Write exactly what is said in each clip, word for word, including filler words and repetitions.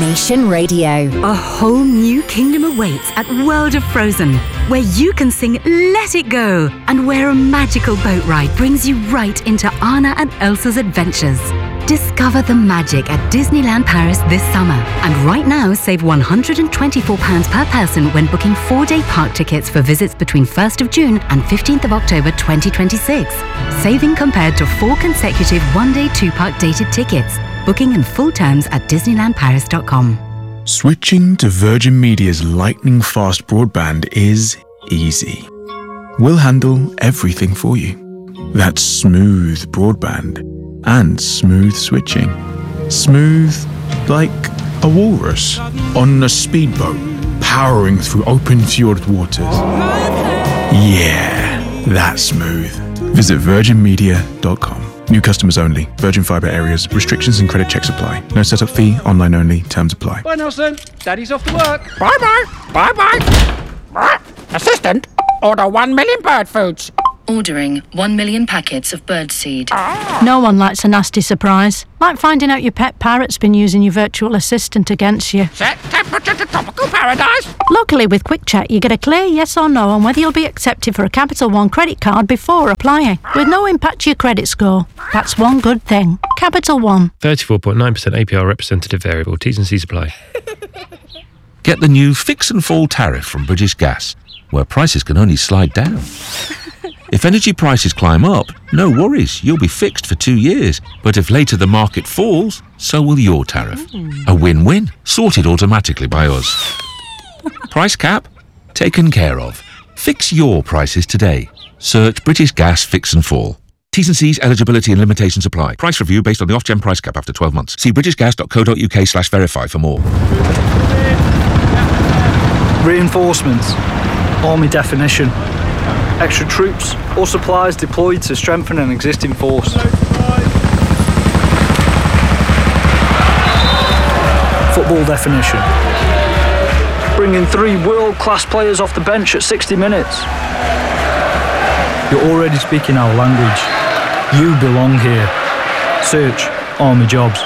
Nation Radio. A whole new kingdom awaits at World of Frozen, where you can sing Let It Go, and where a magical boat ride brings you right into Anna and Elsa's adventures. Discover the magic at Disneyland Paris this summer. And right now, save one hundred twenty-four pounds per person when booking four-day park tickets for visits between first of June and fifteenth of October twenty twenty-six. Saving compared to four consecutive one-day two-park dated tickets. Booking and full terms at disneyland paris dot com. Switching to Virgin Media's lightning-fast broadband is easy. We'll handle everything for you. That's smooth broadband and smooth switching. Smooth like a walrus on a speedboat powering through open fjord waters. Yeah, that's smooth. Visit virgin media dot com. New customers only. Virgin Fibre areas. Restrictions and credit checks apply. No setup fee. Online only. Terms apply. Bye, Nelson. Daddy's off to work. Bye-bye. Bye-bye. Assistant, order one million bird foods. Ordering one million packets of birdseed. No one likes a nasty surprise. Like finding out your pet parrot's been using your virtual assistant against you. Set temperature to tropical paradise. Luckily, with QuickCheck, you get a clear yes or no on whether you'll be accepted for a Capital One credit card before applying, with no impact to your credit score. That's one good thing. Capital One. thirty-four point nine percent A P R representative variable. T's and C's apply. Get the new Fix and Fall tariff from British Gas, where prices can only slide down. If energy prices climb up, no worries, you'll be fixed for two years. But if later the market falls, so will your tariff. A win-win, sorted automatically by us. Price cap? Taken care of. Fix your prices today. Search British Gas Fix and Fall. T's and C's, eligibility and limitations apply. Price review based on the off-gen price cap after twelve months. See britishgas.co.uk slash verify for more. Reinforcements. Army definition. Extra troops or supplies deployed to strengthen an existing force. Football definition. Bringing three world-class players off the bench at sixty minutes. You're already speaking our language. You belong here. Search Army Jobs.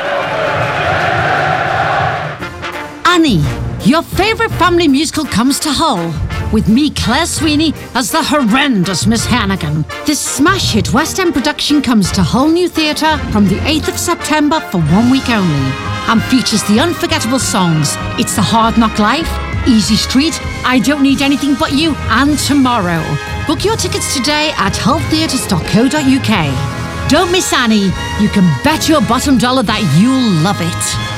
Annie, your favourite family musical comes to Hull, with me, Claire Sweeney, as the horrendous Miss Hannigan. This smash hit West End production comes to Hull New Theatre from the eighth of September for one week only, and features the unforgettable songs It's the Hard Knock Life, Easy Street, I Don't Need Anything But You, and Tomorrow. Book your tickets today at hull theatres dot co dot uk. Don't miss Annie. You can bet your bottom dollar that you'll love it.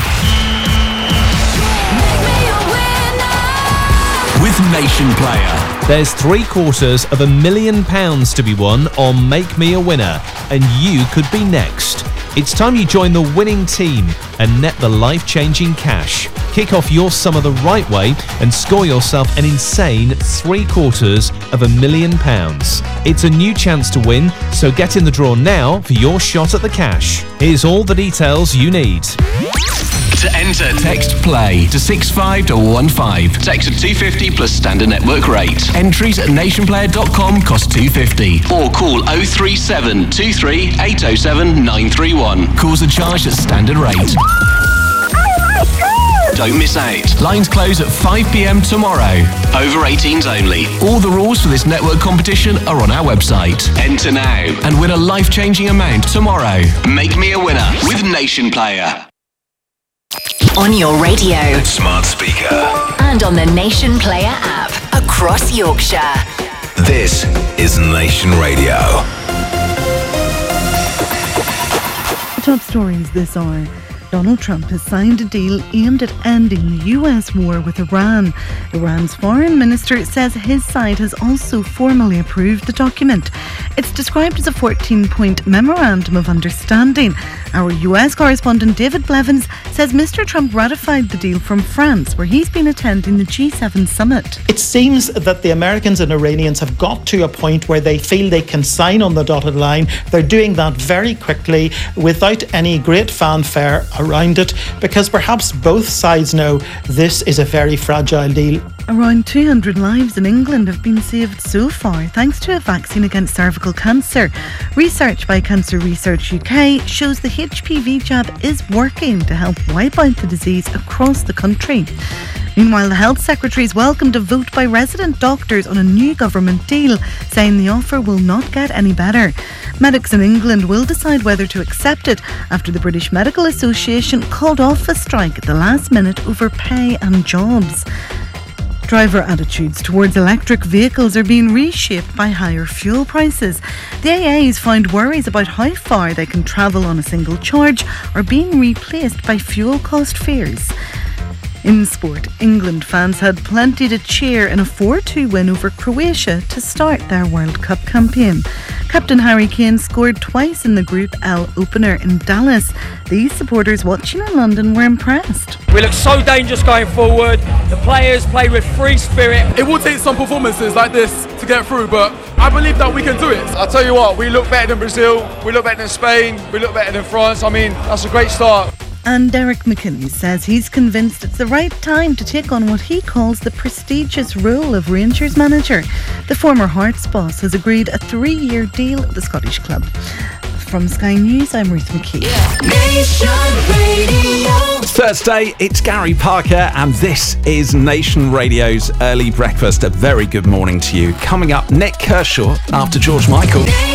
With Nation Player. There's three quarters of a million pounds to be won on Make Me a Winner, and you could be next. It's time you join the winning team and net the life-changing cash. Kick off your summer the right way and score yourself an insane three quarters of a million pounds. It's a new chance to win, so get in the draw now for your shot at the cash. Here's all the details you need. To enter, text PLAY to six five one one five. Text at two fifty plus standard network rate. Entries at nation player dot com cost two fifty. Or call oh three seven two three eight oh seven nine three one. Calls are charged at standard rate. Don't miss out. Lines close at five p.m. tomorrow. Over eighteens only. All the rules for this network competition are on our website. Enter now and win a life-changing amount tomorrow. Make me a winner with Nation Player. On your radio, smart speaker, and on the Nation Player app across Yorkshire. This is Nation Radio. Top stories this hour. Donald Trump has signed a deal aimed at ending the U S war with Iran. Iran's foreign minister says his side has also formally approved the document. It's described as a fourteen-point memorandum of understanding. Our U S correspondent David Blevins says Mister Trump ratified the deal from France, where he's been attending the G seven summit. It seems that the Americans and Iranians have got to a point where they feel they can sign on the dotted line. They're doing that very quickly without any great fanfare around it, because perhaps both sides know this is a very fragile deal. Around two hundred lives in England have been saved so far thanks to a vaccine against cervical cancer. Research by Cancer Research U K shows the H P V jab is working to help wipe out the disease across the country. Meanwhile, the Health Secretary's welcomed a vote by resident doctors on a new government deal, saying the offer will not get any better. Medics in England will decide whether to accept it after the British Medical Association called off a strike at the last minute over pay and jobs. Driver attitudes towards electric vehicles are being reshaped by higher fuel prices. The A A's found worries about how far they can travel on a single charge are being replaced by fuel cost fears. In sport, England fans had plenty to cheer in a four two win over Croatia to start their World Cup campaign. Captain Harry Kane scored twice in the Group L opener in Dallas. These supporters watching in London were impressed. We look so dangerous going forward. The players play with free spirit. It will take some performances like this to get through, but I believe that we can do it. I'll tell you what, we look better than Brazil, we look better than Spain, we look better than France. I mean, that's a great start. And Derek McInnes says he's convinced it's the right time to take on what he calls the prestigious role of Rangers manager. The former Hearts boss has agreed a three-year deal at the Scottish club. From Sky News, I'm Ruth McKee. Nation Radio. Thursday, it's Gary Parker, and this is Nation Radio's Early Breakfast. A very good morning to you. Coming up, Nick Kershaw after George Michael.